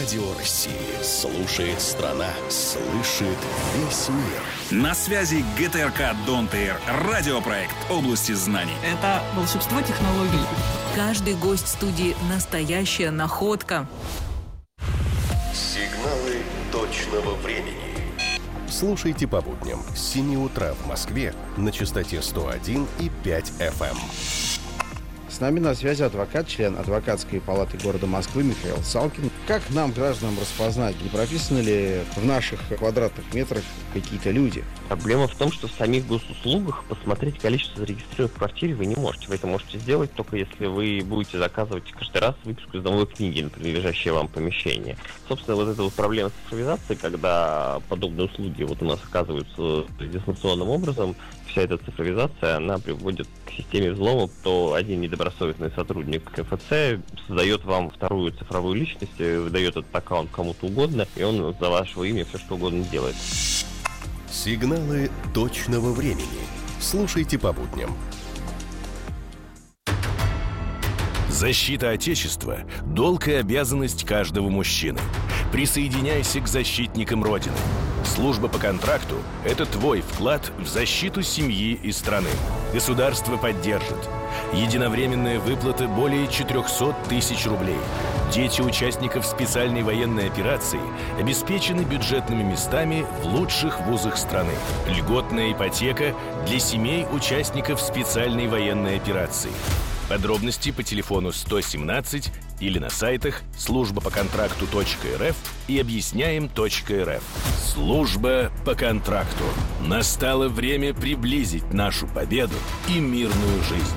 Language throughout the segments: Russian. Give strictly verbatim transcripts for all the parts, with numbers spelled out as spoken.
Радио России. Слушает страна. Слышит весь мир. На связи ГТРК Донт-Эйр. Радиопроект области знаний. Это волшебство технологий. Каждый гость студии – настоящая находка. Сигналы точного времени. Слушайте по будням с семи утра в Москве на частоте сто один и пять эф эм. С нами на связи адвокат, член адвокатской палаты города Москвы Михаил Салкин. Как нам, гражданам, распознать, не прописаны ли в наших квадратных метрах какие-то люди? Проблема в том, что в самих госуслугах посмотреть количество зарегистрированных в квартире вы не можете. Вы это можете сделать только если вы будете заказывать каждый раз выписку из домовой книги на принадлежащее вам помещение. Собственно, вот эта вот проблема цифровизации, когда подобные услуги вот у нас оказываются дистанционным образом, вся эта цифровизация, она приводит к системе взлома, то один недобросовестный сотрудник ка эф цэ создает вам вторую цифровую личность, выдает этот аккаунт кому-то угодно, и он за вашего имя все что угодно делает. Сигналы точного времени. Слушайте по будням. Защита Отечества – долг и обязанность каждого мужчины. Присоединяйся к защитникам Родины. Служба по контракту – это твой вклад в защиту семьи и страны. Государство поддержит. Единовременная выплата более четыреста тысяч рублей. Дети участников специальной военной операции обеспечены бюджетными местами в лучших вузах страны. Льготная ипотека для семей участников специальной военной операции. Подробности по телефону сто семнадцать или на сайтах служба по контракту точка эр эф и объясняем точка эр эф. Служба по контракту. Настало время приблизить нашу победу и мирную жизнь.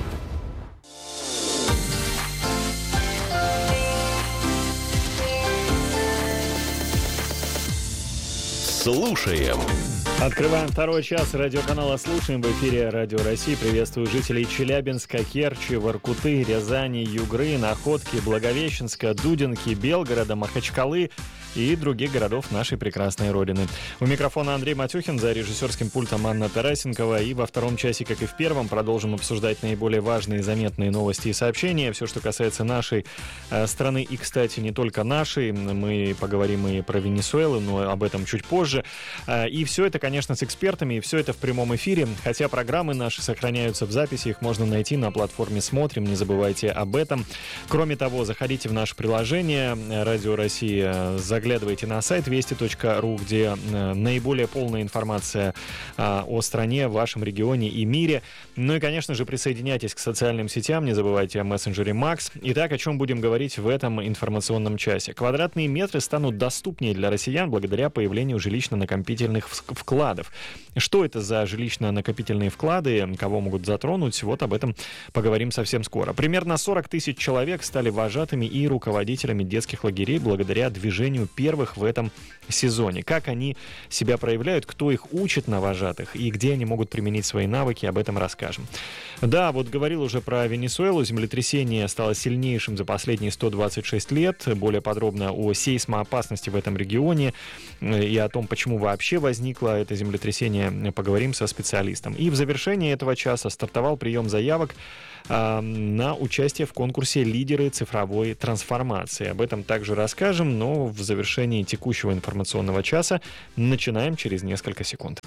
Слушаем. Открываем второй час радиоканала «Слушаем». В эфире Радио России. Приветствую жителей Челябинска, Керчи, Воркуты, Рязани, Югры, Находки, Благовещенска, Дудинки, Белгорода, Махачкалы и других городов нашей прекрасной Родины. У микрофона Андрей Матюхин, за режиссерским пультом Анна Тарасенкова. И во втором часе, как и в первом, продолжим обсуждать наиболее важные и заметные новости и сообщения. Все, что касается нашей э, страны и, кстати, не только нашей. Мы поговорим и про Венесуэлу, но об этом чуть позже. Э, и все это, конечно, с экспертами, и все это в прямом эфире. Хотя программы наши сохраняются в записи, их можно найти на платформе «Смотрим», не забывайте об этом. Кроме того, заходите в наше приложение «Радио Россия», заглядывайте на сайт вести точка ру, где наиболее полная информация о стране, вашем регионе и мире. Ну и, конечно же, присоединяйтесь к социальным сетям, не забывайте о мессенджере Макс. Итак, о чем будем говорить в этом информационном часе? Квадратные метры станут доступнее для россиян благодаря появлению жилищно-накопительных вкладов. Что это за жилищно-накопительные вклады, кого могут затронуть, вот об этом поговорим совсем скоро. Примерно сорок тысяч человек стали вожатыми и руководителями детских лагерей благодаря движению первых в этом сезоне. Как они себя проявляют, кто их учит на вожатых и где они могут применить свои навыки, об этом расскажем. Да, вот говорил уже про Венесуэлу. Землетрясение стало сильнейшим за последние сто двадцать шесть лет. Более подробно о сейсмоопасности в этом регионе и о том, почему вообще возникло это землетрясение, поговорим со специалистом. И в завершении этого часа стартовал прием заявок э, на участие в конкурсе «Лидеры цифровой трансформации». Об этом также расскажем, но в завершении текущего информационного часа начинаем через несколько секунд.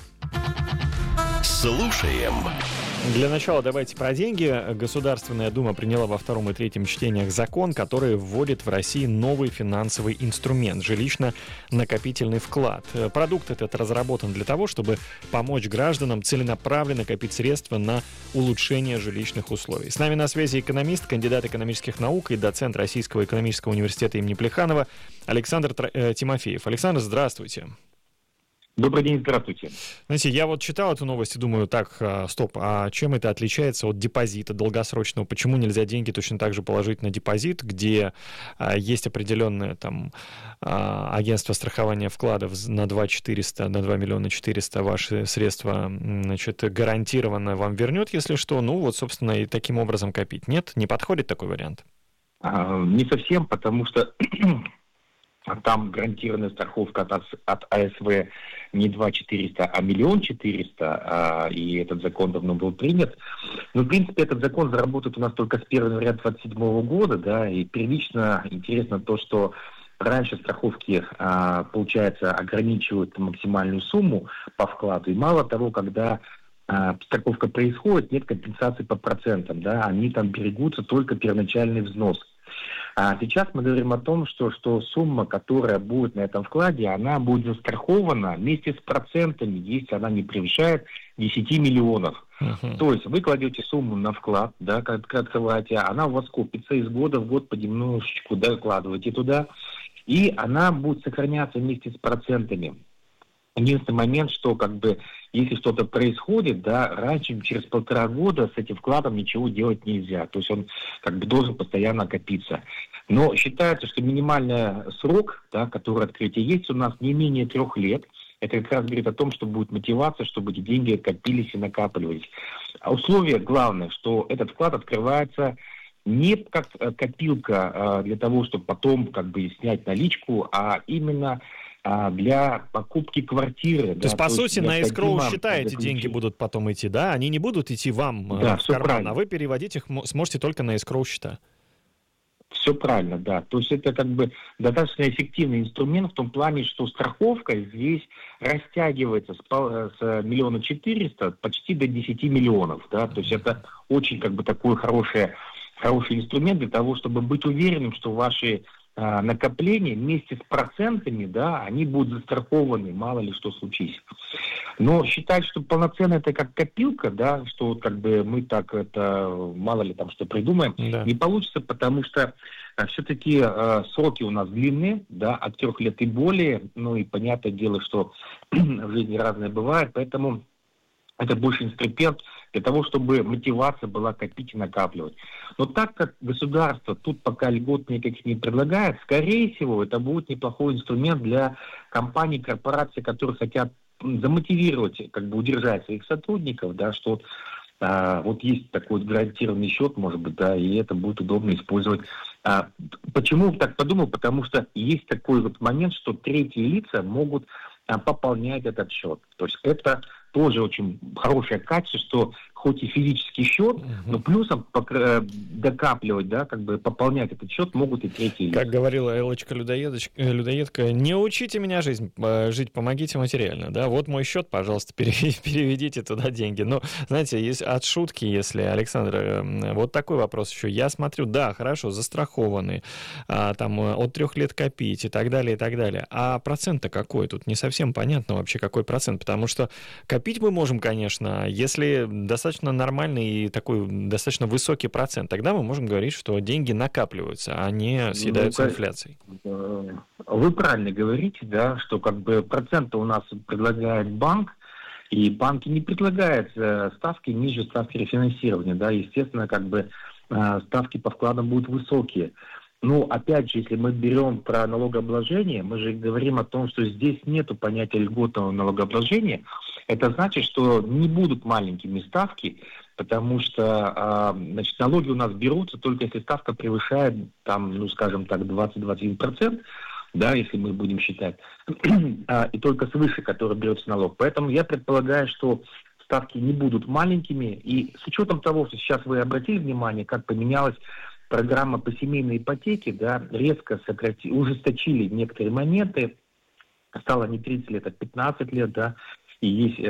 Слушаем. Для начала давайте про деньги. Государственная Дума приняла во втором и третьем чтениях закон, который вводит в России новый финансовый инструмент – жилищно-накопительный вклад. Продукт этот разработан для того, чтобы помочь гражданам целенаправленно копить средства на улучшение жилищных условий. С нами на связи экономист, кандидат экономических наук и доцент Российского экономического университета имени Плеханова Александр Тимофеев. Александр, здравствуйте. Добрый день, здравствуйте. Знаете, я вот читал эту новость и думаю, так, стоп, а чем это отличается от депозита долгосрочного? Почему нельзя деньги точно так же положить на депозит, где а, есть определенное там а, агентство страхования вкладов на два четыреста, на два миллиона четыреста ваши средства, значит, гарантированно вам вернет, если что, ну вот, собственно, и таким образом копить. Нет? Не подходит такой вариант? А, не совсем, потому что там гарантированная страховка от, от а эс вэ не два четыреста, а миллион четыреста, и этот закон давно был принят. Но, в принципе, этот закон заработает у нас только с первого января двадцать седьмого года, да, и первично интересно то, что раньше страховки, а, получается, ограничивают максимальную сумму по вкладу. И мало того, когда а, страховка происходит, нет компенсации по процентам, да, они там берегутся только первоначальный взнос. А сейчас мы говорим о том, что, что сумма, которая будет на этом вкладе, она будет застрахована вместе с процентами, если она не превышает десять миллионов. Uh-huh. То есть вы кладете сумму на вклад, да, как открываете, она у вас копится из года в год понемножечку, докладываете туда, и она будет сохраняться вместе с процентами. Единственный момент, что как бы если что-то происходит, да, раньше, чем через полтора года с этим вкладом ничего делать нельзя. То есть он как бы должен постоянно копиться. Но считается, что минимальный срок, да, который открытие есть у нас, не менее трех лет. Это как раз говорит о том, что будет мотивация, чтобы эти деньги копились и накапливались. А условие главное, что этот вклад открывается не как копилка а, для того, чтобы потом как бы снять наличку, а именно а, для покупки квартиры. То да, есть, по то сути, есть на эскроу счета эти заключить... деньги будут потом идти, да? Они не будут идти вам да, в карман, правильно. А вы переводить их сможете только на эскроу счета. Все правильно, да. То есть это как бы достаточно эффективный инструмент в том плане, что страховка здесь растягивается с, с миллиона четыреста почти до десяти миллионов, да. То есть это очень как бы такой хороший, хороший инструмент для того, чтобы быть уверенным, что ваши а, накопления вместе с процентами, да, они будут застрахованы, мало ли что случится. Но считать, что полноценно это как копилка, да, что вот как бы мы так это, мало ли там что придумаем, да. не получится, потому что а, все-таки а, сроки у нас длинные, да, от трех лет и более, ну и понятное дело, что в жизни разное бывает, поэтому это больше инструмент для того, чтобы мотивация была копить и накапливать. Но так как государство тут пока льгот никаких не предлагает, скорее всего, это будет неплохой инструмент для компаний, корпораций, которые хотят замотивировать, как бы удержать своих сотрудников, да, что вот, а, вот есть такой гарантированный счет, может быть, да, и это будет удобно использовать. А, почему так подумал? Потому что есть такой вот момент, что третьи лица могут а, пополнять этот счет. То есть это тоже очень хорошее качество, что хоть и физический счет, угу. но плюсом покр- докапливать, да, как бы пополнять этот счет могут и третьи лица. Как говорила Элочка-людоедка, не учите меня жизнь, жить, помогите материально, да, вот мой счет, пожалуйста, переведите туда деньги. Но, знаете, есть от шутки, если, Александр, вот такой вопрос еще. Я смотрю, да, хорошо, застрахованы, а, там от трех лет копить и так далее, и так далее. А процент-то какой? Тут не совсем понятно вообще, какой процент, потому что копить мы можем, конечно, если достаточно нормальный и такой достаточно высокий процент, тогда мы можем говорить, что деньги накапливаются, а не съедаются ну, инфляцией. Вы правильно говорите, да, что как бы проценты у нас предлагает банк, и банки не предлагают э, ставки ниже ставки рефинансирования, да, естественно, как бы э, ставки по вкладам будут высокие. Ну, опять же, если мы берем про налогообложение, мы же говорим о том, что здесь нету понятия льготного налогообложения. Это значит, что не будут маленькими ставки, потому что, значит, налоги у нас берутся только если ставка превышает, там, ну, скажем так, двадцать-двадцать один процент, да, если мы будем считать, и только свыше, который берется налог. Поэтому я предполагаю, что ставки не будут маленькими, и с учетом того, что сейчас вы обратили внимание, как поменялась программа по семейной ипотеке, да, резко сократи, ужесточили некоторые моменты, стало не тридцать лет, а пятнадцать лет, да, и есть